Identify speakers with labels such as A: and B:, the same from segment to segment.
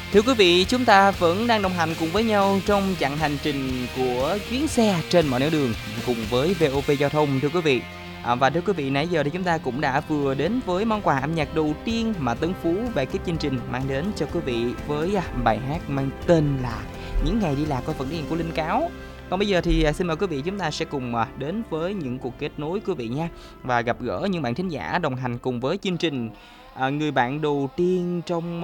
A: Thưa quý vị, chúng ta vẫn đang đồng hành cùng với nhau trong chặng hành trình của chuyến xe trên mọi nẻo đường cùng với VOV Giao thông thưa quý vị. Và thưa quý vị, nãy giờ thì chúng ta cũng đã vừa đến với món quà âm nhạc đầu tiên mà Tấn Phú và ekip chương trình mang đến cho quý vị với bài hát mang tên là Những Ngày Đi Lạc qua phần thể hiện của Linh Cáo. Còn bây giờ thì xin mời quý vị chúng ta sẽ cùng đến với những cuộc kết nối quý vị nha, và gặp gỡ những bạn thính giả đồng hành cùng với chương trình. Người bạn đầu tiên trong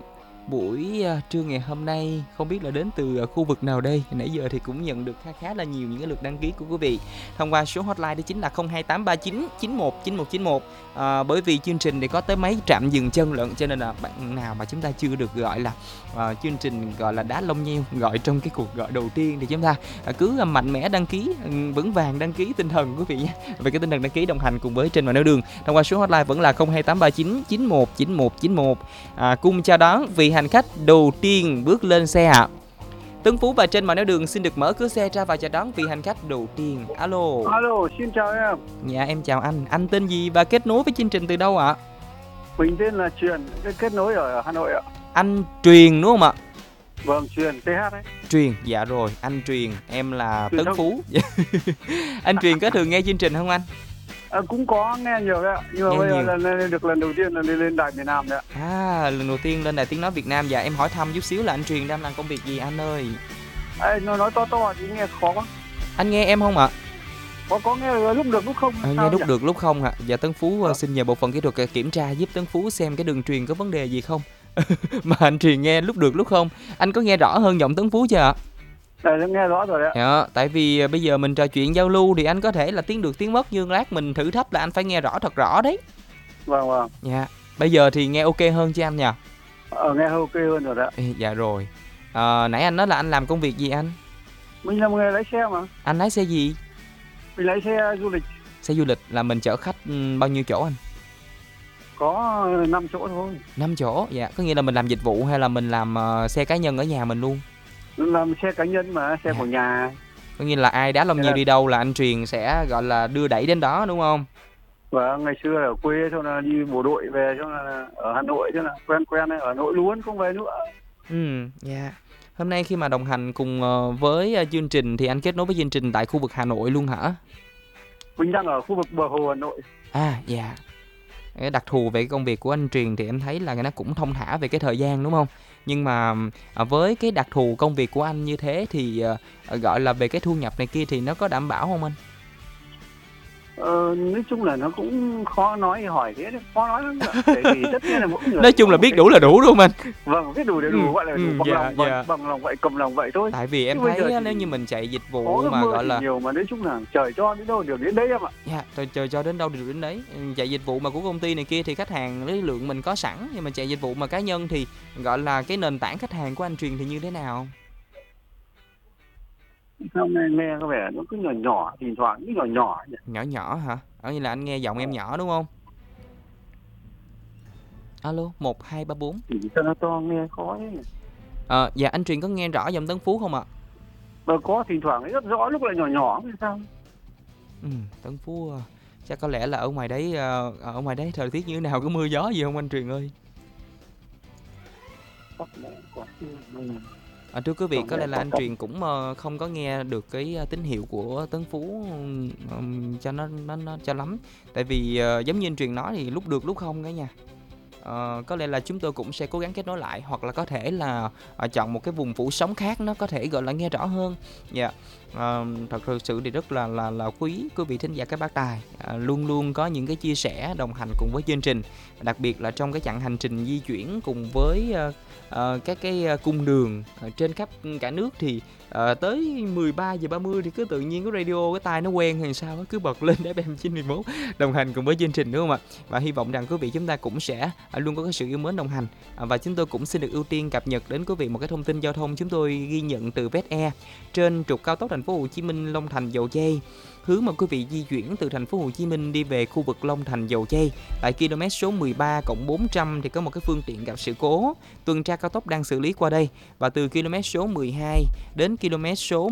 A: buổi trưa ngày hôm nay không biết là đến từ khu vực nào đây. Nãy giờ thì cũng nhận được khá là nhiều những cái lượt đăng ký của quý vị thông qua số hotline đó chính là 02839 919191. Bởi vì chương trình thì có tới mấy trạm dừng chân lận, cho nên là bạn nào mà chúng ta chưa được gọi là chương trình gọi là đá lông nheo gọi trong cái cuộc gọi đầu tiên thì chúng ta cứ mạnh mẽ đăng ký, vững vàng đăng ký tinh thần quý vị nhé. Về cái tinh thần đăng ký đồng hành cùng với trên mọi nẻo đường thông qua số hotline vẫn là 02839 919191. Cùng chào đón vị hành khách đầu tiên bước lên xe ạ. Tấn Phú và trên mọi nẻo đường xin được mở cửa xe ra và chào đón vị hành khách đầu tiên. Alo.
B: Alo, xin chào em.
A: Dạ em chào anh. Anh tên gì và kết nối với chương trình từ đâu ạ?
B: Mình tên là Truyền, kết nối ở Hà Nội ạ.
A: Anh Truyền đúng không ạ?
B: Vâng, Truyền, TH đấy.
A: Truyền, dạ rồi, anh Truyền, em là
B: Truyền
A: Tấn
B: thông.
A: Phú. Anh Truyền có thường nghe chương trình không anh?
B: Cũng có nghe nhiều đấy ạ, nhưng mà bây giờ được lần đầu tiên là lên đài miền Nam đấy ạ.
A: Lần đầu tiên lên đài Tiếng Nói Việt Nam. Dạ em hỏi thăm chút xíu là anh Truyền đang làm công việc gì anh ơi?
B: Nó nói to thì nghe khó quá.
A: Anh nghe em không ạ?
B: Có nghe lúc được lúc không.
A: Nghe lúc được lúc không ạ. Dạ Tấn Phú xin nhờ bộ phận kỹ thuật kiểm tra giúp Tấn Phú xem cái đường truyền có vấn đề gì không. Mà anh Truyền nghe lúc được lúc không. Anh có nghe rõ hơn giọng Tấn Phú chưa ạ?
B: Đã nghe rõ rồi đấy ạ.
A: Dạ, tại vì bây giờ mình trò chuyện giao lưu thì anh có thể là tiếng được tiếng mất, nhưng lát mình thử thách là anh phải nghe rõ thật rõ đấy.
B: Vâng.
A: Dạ, bây giờ thì nghe ok hơn chứ anh nhỉ?
B: Nghe ok hơn rồi đấy ạ.
A: Dạ rồi. Nãy anh nói là anh làm công việc gì anh?
B: Mình là một người lái xe mà.
A: Anh lái xe gì?
B: Mình lái xe du lịch.
A: Xe du lịch là mình chở khách bao nhiêu chỗ anh?
B: Có 5 chỗ thôi.
A: 5 chỗ, dạ. Có nghĩa là mình làm dịch vụ hay là mình làm xe cá nhân ở nhà mình luôn?
B: Làm xe cá nhân mà, xe của nhà.
A: Có nghĩa là ai đá lông nhiều đi đâu là anh Truyền sẽ gọi là đưa đẩy đến đó đúng không?
B: Và ngày xưa ở quê cho là đi bộ đội về, cho là ở Hà Nội cho là quen ở Hà Nội luôn, không về nữa.
A: Dạ. Hôm nay khi mà đồng hành cùng với chương trình thì anh kết nối với chương trình tại khu vực Hà Nội luôn hả?
B: Mình đang ở khu vực bờ hồ Hà Nội.
A: Dạ. Cái đặc thù về cái công việc của anh Truyền thì em thấy là nó cũng thong thả về cái thời gian đúng không? Nhưng mà với cái đặc thù công việc của anh như thế thì gọi là về cái thu nhập này kia thì nó có đảm bảo không anh?
B: Nói chung là nó cũng khó nói, hỏi thế đấy, khó nói lắm. Tại vì tất nhiên là mỗi người
A: nói chung là biết đủ là đủ đúng không anh?
B: Vâng, biết đủ để đủ, gọi là đủ bằng lòng vậy, cầm lòng vậy thôi.
A: Tại vì em thấy nếu như mình chạy dịch vụ mà gọi là
B: nhiều mà nói chung là trời cho đến đâu được đến đấy em ạ.
A: Dạ, trời cho đến đâu được đến đấy. Chạy dịch vụ mà của công ty này kia thì khách hàng lý lượng mình có sẵn, nhưng mà chạy dịch vụ mà cá nhân thì gọi là cái nền tảng khách hàng của anh Truyền thì như thế nào?
B: Sao nghe có vẻ nó cứ nhỏ, thỉnh thoảng cứ nhỏ nhỉ?
A: Nhỏ hả? Ở như là anh nghe giọng em nhỏ đúng không? Alo, 1 2 3 4.
B: Sao nó to nghe khó thế nhỉ?
A: Dạ anh Truyền có nghe rõ giọng Tấn Phú không ạ?
B: Có thỉnh thoảng rất rõ, lúc lại nhỏ thì sao?
A: Tấn Phú chắc có lẽ là ở ngoài đấy thời tiết như thế nào, có mưa gió gì không anh Truyền ơi? Thưa quý vị, có lẽ là anh Truyền cũng không có nghe được cái tín hiệu của Tấn Phú cho nó cho lắm. Tại vì giống như anh Truyền nói thì lúc được lúc không cả nhà. Có lẽ là chúng tôi cũng sẽ cố gắng kết nối lại, hoặc là có thể là chọn một cái vùng phủ sóng khác nó có thể gọi là nghe rõ hơn. Dạ. Thật sự thì rất là quý quý vị thính giả các bác tài luôn luôn có những cái chia sẻ đồng hành cùng với chương trình, đặc biệt là trong cái chặng hành trình di chuyển cùng với các cái cung đường trên khắp cả nước thì tới 13h30 thì cứ tự nhiên cái radio cái tai nó quen hay sao cứ bật lên để FM 91 đồng hành cùng với chương trình đúng không ạ? Và hy vọng rằng quý vị chúng ta cũng sẽ luôn có cái sự yêu mến đồng hành, và chúng tôi cũng xin được ưu tiên cập nhật đến quý vị một cái thông tin giao thông chúng tôi ghi nhận từ VSE trên trục cao tốc Thành phố Hồ Chí Minh Long Thành Dầu Giây. Hướng mà quý vị di chuyển từ Thành phố Hồ Chí Minh đi về khu vực Long Thành Dầu Giây, tại km số 13+400 thì có một cái phương tiện gặp sự cố, tuần tra cao tốc đang xử lý qua đây. Và từ km số 12 đến km số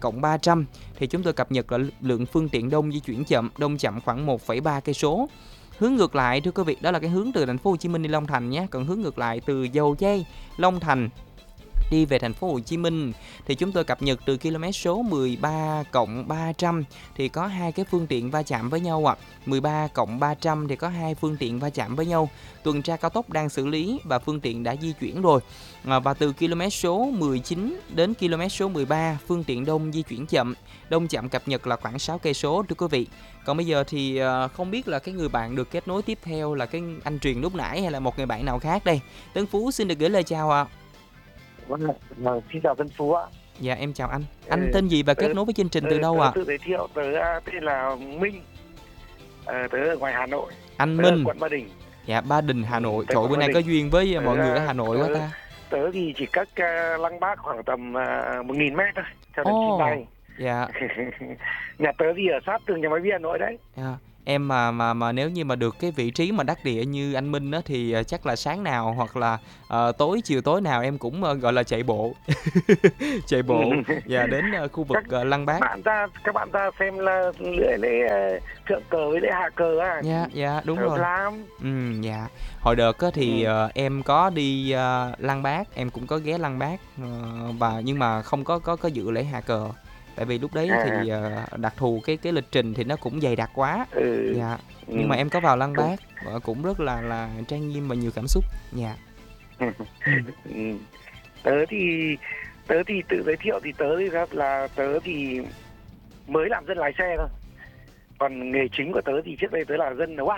A: 13+300 thì chúng tôi cập nhật là lượng phương tiện đông di chuyển chậm, đông chậm khoảng 1,3 cây số. Hướng ngược lại thưa quý vị, đó là cái hướng từ thành phố Hồ Chí Minh đi Long Thành nhé. Còn hướng ngược lại từ Dầu Giây, Long Thành đi về thành phố Hồ Chí Minh thì chúng tôi cập nhật từ km số 13+300 thì có hai cái phương tiện va chạm với nhau ạ. 13+300 thì có hai phương tiện va chạm với nhau. Tuần tra cao tốc đang xử lý và phương tiện đã di chuyển rồi. Và từ km số 19 đến km số 13 phương tiện đông di chuyển chậm. Đông chậm cập nhật là khoảng 6 cây số thưa quý vị. Còn bây giờ thì không biết là cái người bạn được kết nối tiếp theo là cái anh Truyền lúc nãy hay là một người bạn nào khác đây. Tân Phú xin được gửi lời chào ạ.
C: Vâng, xin chào Tân Phú ạ.
A: Dạ em chào anh. Anh tên gì và kết nối với chương trình từ đâu ạ?
C: Tự giới thiệu, tớ tên là Minh. Tớ ở ngoài Hà Nội.
A: Anh
C: Tớ
A: Minh.
C: ở quận Ba Đình.
A: Dạ Ba Đình Hà Nội. Trời, bữa nay có duyên với mọi người ở Hà Nội quá ta.
C: Tớ thì chỉ cách Lăng Bác khoảng tầm 1.000 mét thôi cho đến chuyến bay.
A: Dạ.
C: Nhà tớ thì ở sát tường nhà máy bia Hà Nội đấy.
A: Dạ. Em mà nếu như mà được cái vị trí mà đắc địa như anh Minh á thì chắc là sáng nào hoặc là chiều tối nào em cũng gọi là chạy bộ. Chạy bộ và đến khu vực Lăng Bác.
C: Các bạn ta xem là lễ thượng cờ với lễ hạ cờ á.
A: Dạ đúng rồi.
C: Lắm.
A: Dạ. Hồi đợt á thì em có đi Lăng Bác, em cũng có ghé Lăng Bác và nhưng mà không có dự lễ hạ cờ. Tại vì lúc đấy thì đặc thù cái lịch trình thì nó cũng dày đặc quá. Dạ. Nhưng mà em có vào Lăng Bác cũng rất là trang nghiêm và nhiều cảm xúc. Dạ.
C: Tớ thì tự giới thiệu thì tớ thì mới làm dân lái xe thôi. Còn nghề chính của tớ thì trước đây tớ là dân nấu ăn.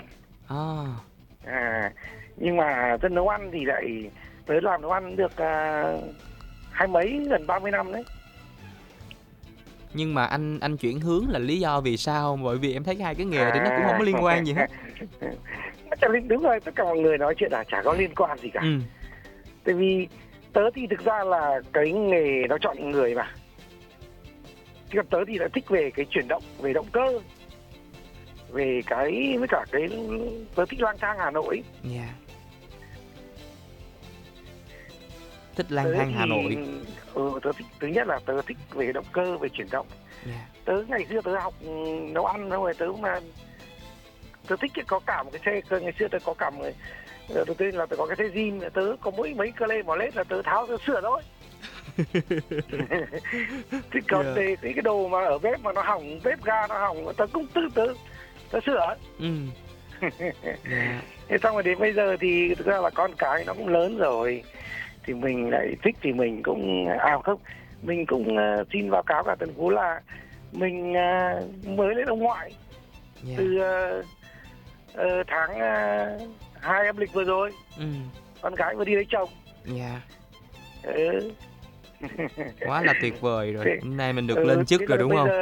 C: Nhưng mà dân nấu ăn thì lại tớ làm nấu ăn được gần 30 năm đấy.
A: Nhưng mà anh chuyển hướng là lý do vì sao? Bởi vì em thấy hai cái nghề thì nó cũng không có liên quan gì hết.
C: Đúng rồi, tất cả mọi người nói chuyện là chả có liên quan gì cả. Tại vì tớ thì thực ra là cái nghề nó chọn người mà. Chứ còn tớ thì đã thích về cái chuyển động, về động cơ. Về cái, với cả cái, tớ thích lang thang Hà Nội.
A: Dạ. Thích lang thang Hà Nội.
C: Tớ thích, thứ nhất là tớ thích về động cơ, về chuyển động. Tớ ngày xưa tớ học nấu ăn rồi tớ thích có cả một cái xe. Ngày xưa tớ có cả một đầu tiên là tớ có cái xe zin, tớ có mấy cơ lê mỏ lết là tớ tháo tớ sửa thôi. Thì còn về cái đồ mà ở bếp mà nó hỏng, bếp ga nó hỏng, tớ cũng tớ sửa. Thế xong rồi đến bây giờ thì thực ra là con cái nó cũng lớn rồi thì mình lại thích thì mình cũng mình cũng xin báo cáo cả Tân Phú là mình mới lên ông ngoại từ tháng 2 âm lịch vừa rồi. Con gái vừa đi lấy chồng.
A: Quá là tuyệt vời rồi. Hôm nay mình được lên chức rồi đúng không?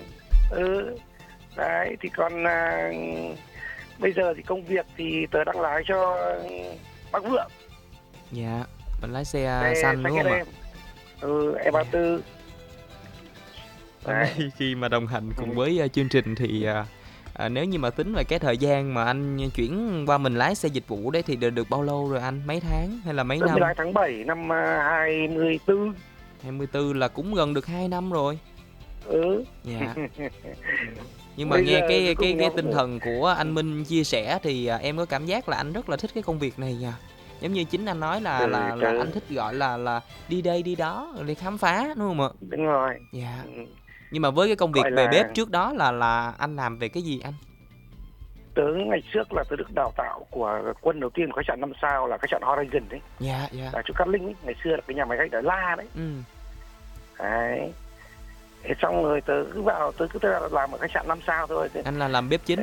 C: Đấy thì còn bây giờ thì công việc thì tớ đang lái cho bác Vượng.
A: Dạ. Mình lái xe xanh đúng không ạ?
C: E34.
A: Hôm nay khi mà đồng hành cùng với chương trình thì nếu như mà tính về cái thời gian mà anh chuyển qua mình lái xe dịch vụ đấy thì được bao lâu rồi anh? Mấy tháng hay là mấy năm?
C: 12 tháng 7 năm 24.
A: 24 là cũng gần được 2 năm rồi. Dạ. Nhưng mà
C: bây
A: nghe cái tinh thần của anh Minh chia sẻ thì em có cảm giác là anh rất là thích cái công việc này nha. Giống như chính anh nói là anh thích gọi là đi đây đi đó để khám phá đúng không ạ?
C: Đúng rồi.
A: Dạ. Nhưng mà với cái công việc về bếp trước đó là anh làm về cái gì anh?
C: Tớ ngày trước là tớ được đào tạo của quân đầu tiên của khách sạn 5 sao là khách sạn Horizon đấy.
A: Dạ.
C: Là chỗ Cát Linh ấy. Ngày xưa là cái nhà máy gạch ở La đấy. Đấy. Thế xong rồi tớ cứ làm ở khách sạn 5 sao thôi.
A: Anh là làm bếp chính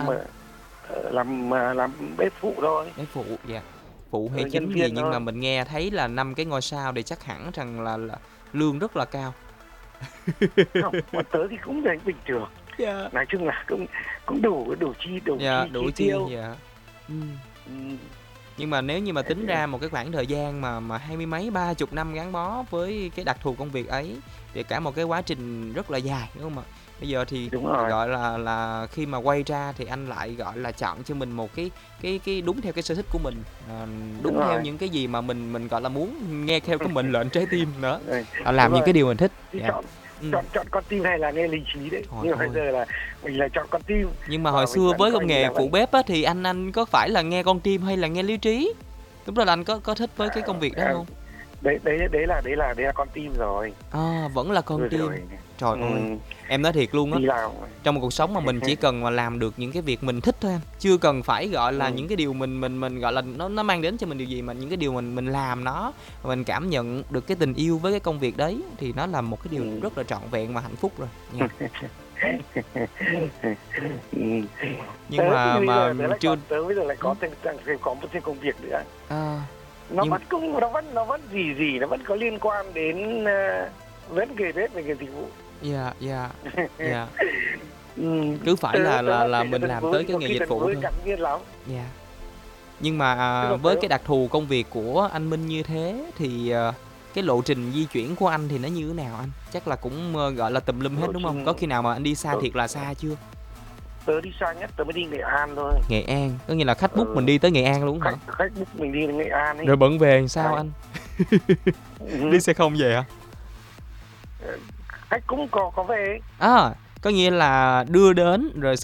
C: làm bếp phụ thôi.
A: Bếp phụ, dạ. Phụ hay chính gì nhưng mà mình nghe thấy là 5 cái ngôi sao thì chắc hẳn rằng là lương rất là cao.
C: Không, bọn tớ thì cũng là bình thường. Nói chung là cũng đủ chi tiêu.
A: Nhưng mà nếu như mà tính ra một cái khoảng thời gian mà 20 mấy 30 năm gắn bó với cái đặc thù công việc ấy thì cả một cái quá trình rất là dài đúng không ạ? Bây giờ thì gọi là khi mà quay ra thì anh lại gọi là chọn cho mình một cái đúng theo cái sở thích của mình, đúng theo những cái gì mà mình gọi là muốn nghe theo cái mệnh lệnh trái tim nữa, làm những cái điều mình thích.
C: chọn con tim hay là nghe lý trí đấy.
A: Thôi,
C: Nhưng mà bây
A: thôi.
C: giờ là mình là chọn con tim.
A: Nhưng mà
C: Và
A: hồi
C: mình
A: xưa
C: vẫn
A: với
C: coi
A: công
C: như
A: nghề
C: là
A: phụ bếp á, thì anh có phải là nghe con tim hay là nghe lý trí? Lúc đó là anh có thích với cái công việc đó không?
C: đấy là con tim rồi.
A: Vẫn là con
C: Rồi
A: tim.
C: rồi.
A: Trời
C: Ừ,
A: ơi, em nói thiệt luôn á,
C: đi làm.
A: trong một cuộc sống mà mình chỉ cần mà làm được những cái việc mình thích thôi anh, chưa cần phải gọi là
C: Ừ.
A: những cái điều mình gọi là nó mang đến cho mình điều gì, mà những cái điều mình làm nó, mình cảm nhận được cái tình yêu với cái công việc đấy thì nó là một cái điều
C: Ừ.
A: rất là trọn vẹn và hạnh phúc rồi nha.
C: Ừ.
A: Nhưng mà
C: Tớ bây giờ lại có có một thêm công việc nữa.
A: à,
C: Nó
A: nhưng-
C: nó vẫn gì nó vẫn có liên quan đến vẫn nghề bếp về nghề dịch vụ.
A: dạ dạ
C: Cứ
A: phải là mình làm tới cái nghề dịch vụ thôi.
C: Ngạc nhiên lắm.
A: Dạ. Nhưng mà với cái đặc thù công việc của anh Minh như thế thì cái lộ trình di chuyển của anh thì nó như thế nào anh? Chắc là cũng gọi là tùm lum hết
C: Lộ
A: đúng không?
C: trình-
A: Có khi nào mà anh đi xa thiệt là xa chưa?
C: Tớ đi xa nhất tớ mới đi Nghệ An thôi.
A: Nghệ An, có nghĩa là khách book
C: Ừ.
A: mình đi tới Nghệ An luôn hả?
C: Khách book mình đi đến Nghệ An ấy.
A: Rồi bận về làm sao
C: Đấy.
A: anh?
C: Ừ.
A: Đi xe không về hả?
C: Khách cũng có về.
A: Có nghĩa là đưa đến rồi